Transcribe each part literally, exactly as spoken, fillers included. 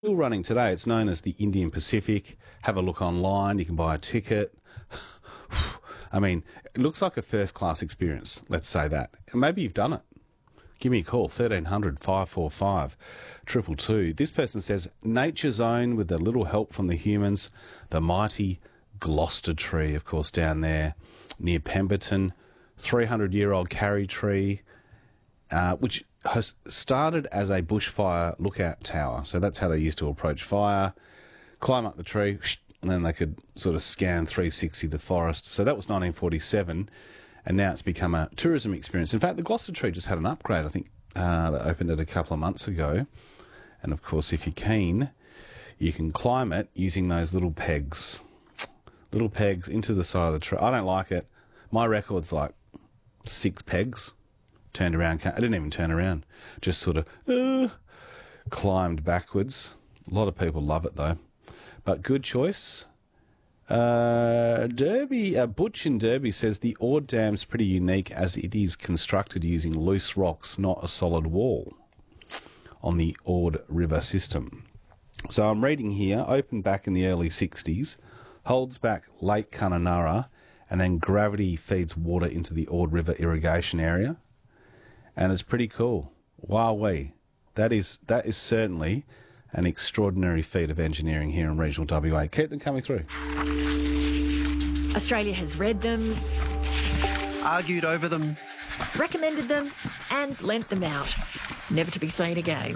Still running today. It's known as the Indian Pacific. Have a look online. You can buy a ticket. I mean, it looks like a first-class experience, let's say that. And maybe you've done it. Give me a call, thirteen hundred, five four five, two two two. This person says, nature's own with a little help from the humans, the mighty Gloucester tree, of course, down there near Pemberton, three hundred year old carry tree, uh, which has started as a bushfire lookout tower. So that's how they used to approach fire, climb up the tree, and then they could sort of scan three sixty the forest. So that was nineteen forty-seven, and now it's become a tourism experience. In fact, the Gloucester tree just had an upgrade. I think uh, they opened it a couple of months ago. And, of course, if you're keen, you can climb it using those little pegs. Little pegs into the side of the tree. I don't like it. My record's like six pegs. Turned around. I didn't even turn around. Just sort of uh, climbed backwards. A lot of people love it, though. But good choice. Uh, Derby, uh, Butch in Derby says the Ord Dam's pretty unique as it is constructed using loose rocks, not a solid wall, on the Ord River system. So I'm reading here, opened back in the early sixties, holds back Lake Kununurra, and then gravity feeds water into the Ord River irrigation area. And it's pretty cool. Wowee. That is, that is certainly an extraordinary feat of engineering here in regional W A. Keep them coming through. Australia has read them, argued over them, recommended them, and lent them out. Never to be seen again.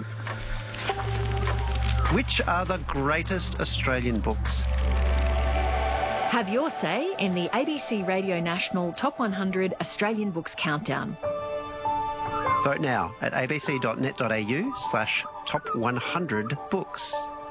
Which are the greatest Australian books? Have your say in the A B C Radio National Top one hundred Australian Books Countdown. Vote now at abc.net.au slash top 100 books.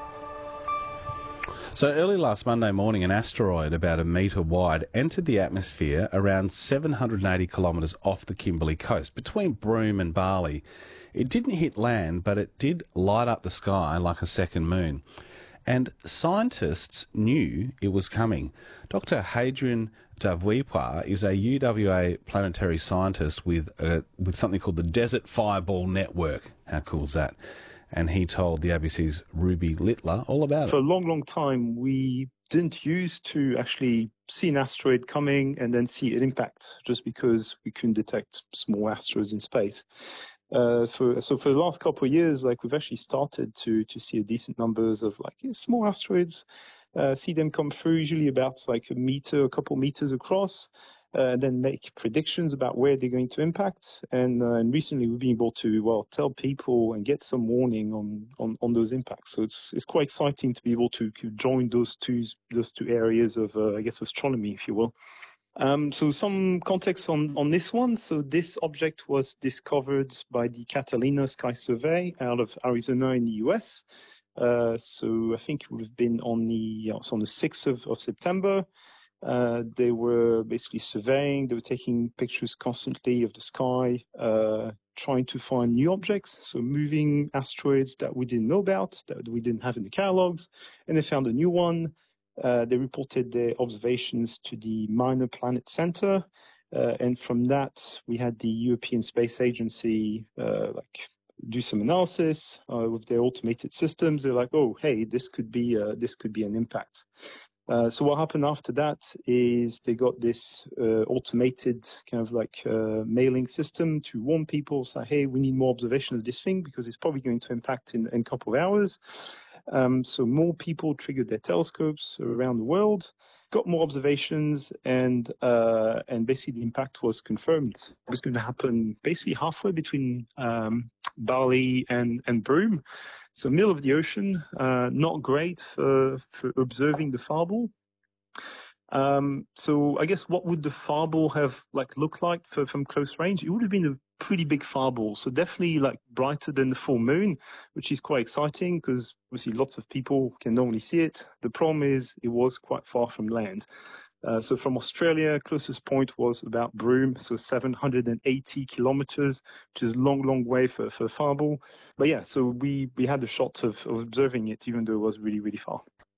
So early last Monday morning, an asteroid about a metre wide entered the atmosphere around seven hundred eighty kilometres off the Kimberley coast, between Broome and Bali. It didn't hit land, but it did light up the sky like a second moon. And scientists knew it was coming. Doctor Hadrian Davwipa is a U W A planetary scientist with uh, with something called the Desert Fireball Network. How cool is that? And he told the A B C's Ruby Littler all about it. For a long, long time, we didn't use to actually see an asteroid coming and then see it impact, just because we couldn't detect small asteroids in space. Uh, for, so for the last couple of years, like we've actually started to to see a decent numbers of like small asteroids, uh, see them come through, usually about like a meter, a couple meters across, uh, and then make predictions about where they're going to impact. And, uh, and recently we've been able to well tell people and get some warning on on, on those impacts. So it's it's quite exciting to be able to, to join those two those two areas of uh, I guess astronomy, if you will. Um, so some context on, on this one. So this object was discovered by the Catalina Sky Survey out of Arizona in the U S. Uh, so I think it would have been on the, uh, on the sixth of, of September. Uh, they were basically surveying, they were taking pictures constantly of the sky, uh, trying to find new objects, so moving asteroids that we didn't know about, that we didn't have in the catalogs, and they found a new one. Uh, they reported their observations to the Minor Planet Center, uh, and from that we had the European Space Agency uh, like do some analysis uh, with their automated systems. They're like, oh, hey, this could be uh, this could be an impact. Uh, so what happened after that is they got this uh, automated kind of like uh, mailing system to warn people, say, hey, we need more observation of this thing because it's probably going to impact in, in a couple of hours. Um, so more people triggered their telescopes around the world, got more observations, and uh, and basically the impact was confirmed. It was going to happen basically halfway between um, Bali and, and Broome. So middle of the ocean, uh, not great for, for observing the fireball. Um, so I guess what would the fireball have like looked like for, from close range? It would have been a pretty big fireball. So definitely like brighter than the full moon, which is quite exciting because obviously lots of people can normally see it. The problem is it was quite far from land. Uh, so from Australia, closest point was about Broome, so seven hundred eighty kilometers, which is a long, long way for, for a fireball. But yeah, so we, we had a shot of, of observing it, even though it was really, really far.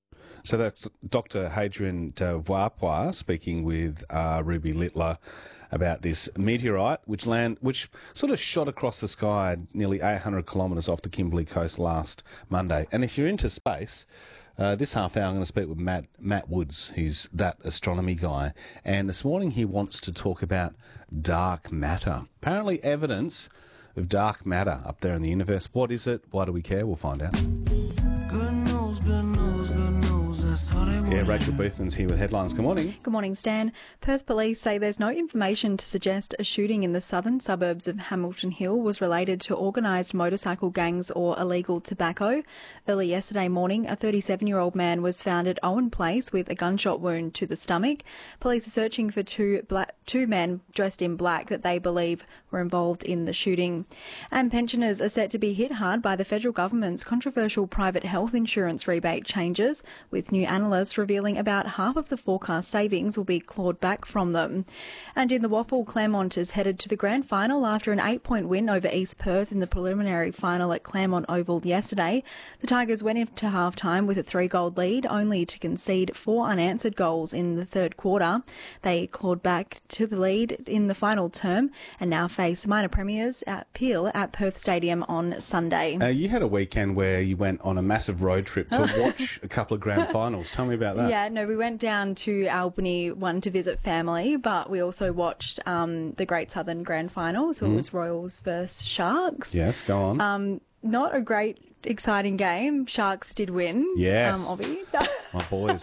So that's Doctor Hadrian de Voipois speaking with uh, Ruby Littler about this meteorite, which land, which sort of shot across the sky nearly eight hundred kilometres off the Kimberley coast last Monday. And if you're into space, uh, this half hour I'm going to speak with Matt Matt Woods, who's that astronomy guy. And this morning he wants to talk about dark matter. Apparently evidence of dark matter up there in the universe. What is it? Why do we care? We'll find out. Good news, good news, good news. That's all they want. Yeah, Rachel Boothman's here with headlines. Good morning. Good morning, Stan. Perth police say there's no information to suggest a shooting in the southern suburbs of Hamilton Hill was related to organised motorcycle gangs or illegal tobacco. Early yesterday morning, a thirty-seven-year-old man was found at Owen Place with a gunshot wound to the stomach. Police are searching for two black, two men dressed in black that they believe were involved in the shooting. And pensioners are set to be hit hard by the federal government's controversial private health insurance rebate changes, with new analysts revealing about half of the forecast savings will be clawed back from them. And in the waffle, Claremont is headed to the grand final after an eight-point win over East Perth in the preliminary final at Claremont Oval yesterday. The Tigers went into half-time with a three-goal lead, only to concede four unanswered goals in the third quarter. They clawed back to the lead in the final term and now face minor premiers at Peel at Perth Stadium on Sunday. Uh, you had a weekend where you went on a massive road trip to watch a couple of grand finals. Tell me about that. Yeah, no, we went down to Albany, one to visit family, but we also watched um, the Great Southern Grand Final, so mm. it was Royals versus Sharks. Yes, go on. Um, not a great, exciting game. Sharks did win. Yes. Um, Obby. My boys.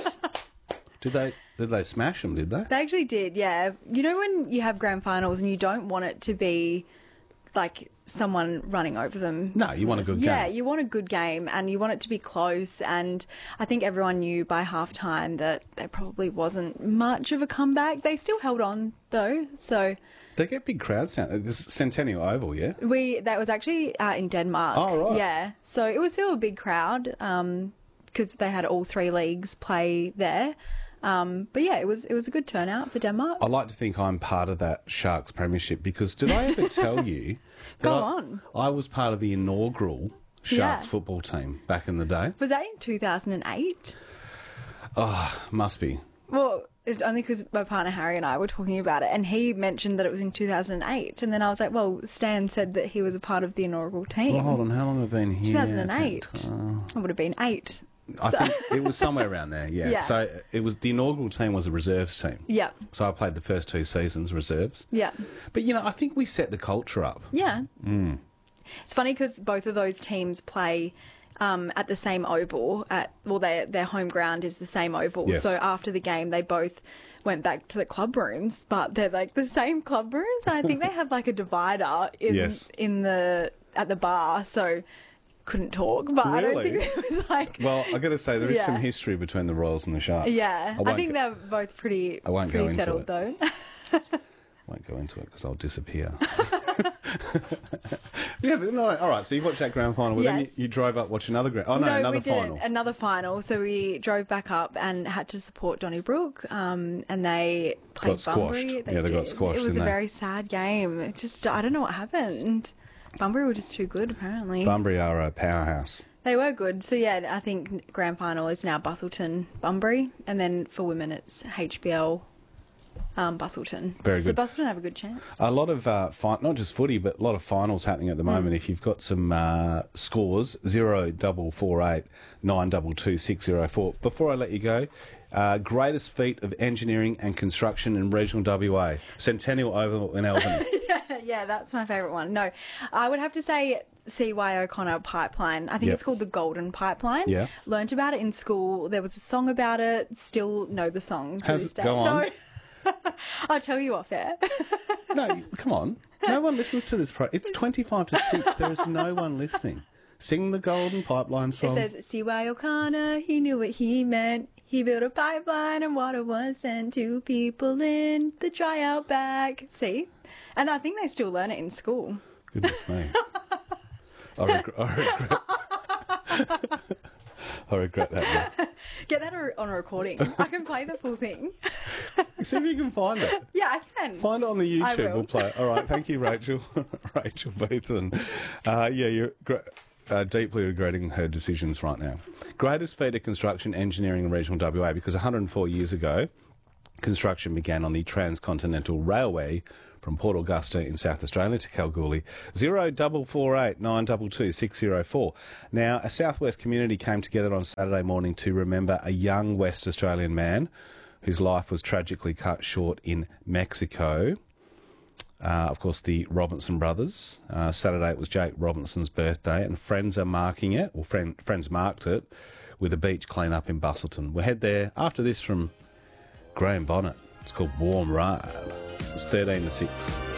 Did they did they smash them, did they? They actually did, yeah. You know when you have grand finals and you don't want it to be like someone running over them? No, you want a good game. Yeah, you want a good game and you want it to be close, and I think everyone knew by half-time that there probably wasn't much of a comeback. They still held on, though, so... They get big crowds down. It was Centennial Oval, yeah? We That was actually uh, in Denmark. Oh, right. Yeah, so it was still a big crowd um, because they had all three leagues play there. Um, but yeah, it was it was a good turnout for Denmark. I like to think I'm part of that Sharks premiership because did I ever tell you that Go I, on. I was part of the inaugural Sharks Yeah. football team back in the day? Was that in two thousand eight? Oh, must be. Well, it's only because my partner Harry and I were talking about it, and he mentioned that it was in two thousand eight, and then I was like, well, Stan said that he was a part of the inaugural team. Well, hold on, how long have I been here? two thousand eight. Uh, It would have been eight. I think it was somewhere around there, yeah. Yeah. So it was the inaugural team was a reserves team. Yeah. So I played the first two seasons reserves. Yeah. But, you know, I think we set the culture up. Yeah. Mm. It's funny because both of those teams play um, at the same oval. At well, their their home ground is the same oval. Yes. So after the game, they both went back to the club rooms, but they're like the same club rooms. I think they have like a divider in Yes. in the at the bar. So couldn't talk, but I don't Really? think it was like. Well, I got to say, there is Yeah. some history between the Royals and the Sharks. Yeah, I, won't think go- they're both pretty, I won't go pretty into settled it. though. won't go into it because I'll disappear. Yeah, but no, all right. So you watched that grand final, but then you, Yes. you drove up watch another grand. Oh no, no, another we did final. another final. So we drove back up and had to support Donnybrook, um, and they played Got squashed. Bunbury. Yeah, they got did. squashed, It was didn't a they? very sad game. It just I don't know what happened. Bunbury were just too good, apparently. Bunbury are a powerhouse. They were good. So yeah, I think grand final is now Bustleton Bunbury, and then for women it's H B L um, Bustleton. Very so good. Bustleton have a good chance. A lot of uh, fi- not just footy, but a lot of finals happening at the moment. Mm. If you've got some uh, scores, zero double four eight nine double two six zero four. Before I let you go, uh, greatest feat of engineering and construction in regional W A, Centennial Oval in Albany. Yeah, that's my favourite one. No, I would have to say C Y O'Connor Pipeline. I think Yep. it's called the Golden Pipeline. Yeah. Learned about it in school. There was a song about it. Still know the song to How's this it day. go on? No. I'll tell you off air. No, come on. No one listens to this. Pro- it's twenty-five to six. There is no one listening. Sing the Golden Pipeline song. It says C Y O'Connor, he knew what he meant. He built a pipeline and water was sent to people in the dry outback. See? And I think they still learn it in school. Goodness me. I regret, I regret, I regret that one. Get that on a recording. I can play the full thing. See if you can find it. Yeah, I can. Find it on the I YouTube. will. We'll play it. All right. Thank you, Rachel. Rachel Beaton. Uh, yeah, you're great. uh, deeply regretting her decisions right now. Greatest feat of construction, engineering in regional W A, because one hundred four years ago, construction began on the Transcontinental Railway from Port Augusta in South Australia to Kalgoorlie. Zero double four eight nine two two six zero four. Now, a Southwest community came together on Saturday morning to remember a young West Australian man whose life was tragically cut short in Mexico. Uh, of course, the Robinson brothers. Uh, Saturday it was Jake Robinson's birthday, and friends are marking it, or friend, friends marked it, with a beach clean-up in Busselton. We'll head there after this from Graham Bonnet. It's called Warm Ride. It's thirteen to six.